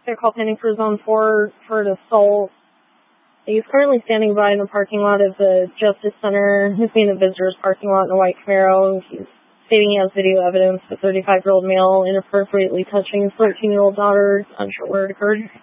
They're called pending for Zone 4 for an assault. He's currently standing by in the parking lot of the Justice Center. He's being a visitor's parking lot in a white Camaro. He's stating he has video evidence of a 35-year-old male inappropriately touching his 13-year-old daughter. Unsure where it occurred.